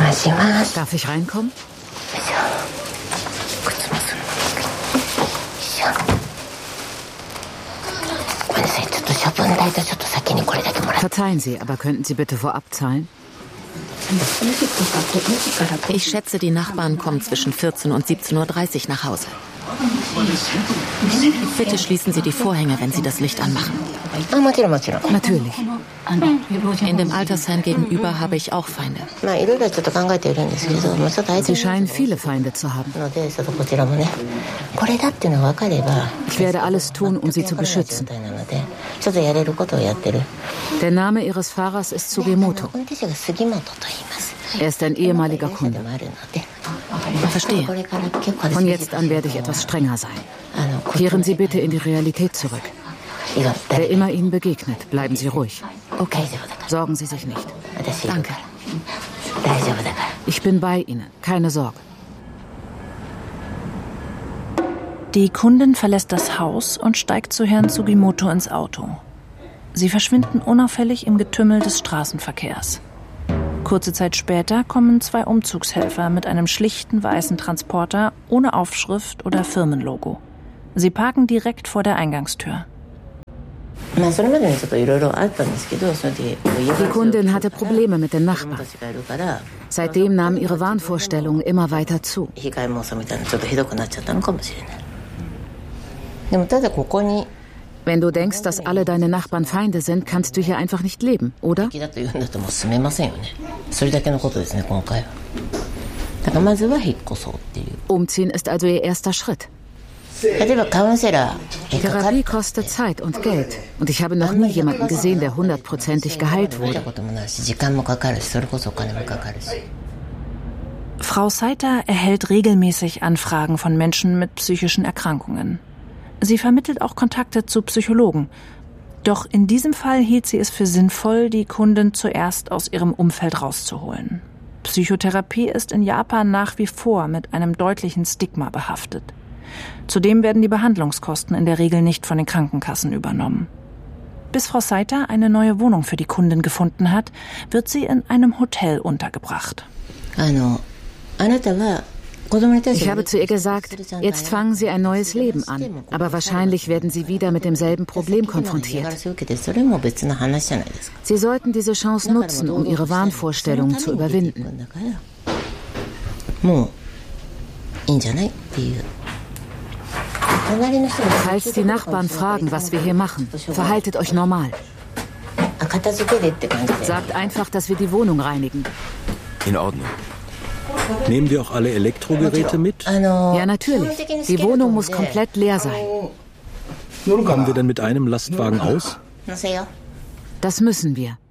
Darf ich reinkommen? Verzeihen Sie, aber könnten Sie bitte vorab zahlen? Ich schätze, die Nachbarn kommen zwischen 14 und 17:30 Uhr nach Hause. Bitte schließen Sie die Vorhänge, wenn Sie das Licht anmachen. Natürlich. In dem Altersheim gegenüber habe ich auch Feinde. Sie scheinen viele Feinde zu haben. Ich werde alles tun, um Sie zu beschützen. Der Name Ihres Fahrers ist Sugimoto. Er ist ein ehemaliger Kunde. Verstehe. Von jetzt an werde ich etwas strenger sein. Kehren Sie bitte in die Realität zurück. Wer immer Ihnen begegnet, bleiben Sie ruhig. Okay. Sorgen Sie sich nicht. Danke. Ich bin bei Ihnen, keine Sorge. Die Kundin verlässt das Haus und steigt zu Herrn Sugimoto ins Auto. Sie verschwinden unauffällig im Getümmel des Straßenverkehrs. Kurze Zeit später kommen 2 Umzugshelfer mit einem schlichten weißen Transporter ohne Aufschrift oder Firmenlogo. Sie parken direkt vor der Eingangstür. Die Kundin hatte Probleme mit den Nachbarn. Seitdem nahmen ihre Wahnvorstellungen immer weiter zu. Wenn du denkst, dass alle deine Nachbarn Feinde sind, kannst du hier einfach nicht leben, oder? Umziehen ist also ihr erster Schritt. Therapie kostet Zeit und Geld. Und ich habe noch nie jemanden gesehen, der 100%ig geheilt wurde. Frau Saita erhält regelmäßig Anfragen von Menschen mit psychischen Erkrankungen. Sie vermittelt auch Kontakte zu Psychologen. Doch in diesem Fall hielt sie es für sinnvoll, die Kundin zuerst aus ihrem Umfeld rauszuholen. Psychotherapie ist in Japan nach wie vor mit einem deutlichen Stigma behaftet. Zudem werden die Behandlungskosten in der Regel nicht von den Krankenkassen übernommen. Bis Frau Saita eine neue Wohnung für die Kundin gefunden hat, wird sie in einem Hotel untergebracht. Ich habe zu ihr gesagt, jetzt fangen Sie ein neues Leben an. Aber wahrscheinlich werden Sie wieder mit demselben Problem konfrontiert. Sie sollten diese Chance nutzen, um Ihre Wahnvorstellungen zu überwinden. Falls die Nachbarn fragen, was wir hier machen, verhaltet euch normal. Sagt einfach, dass wir die Wohnung reinigen. In Ordnung. Nehmen wir auch alle Elektrogeräte mit? Ja, natürlich. Die Wohnung muss komplett leer sein. Kommen wir denn mit einem Lastwagen aus? Das müssen wir.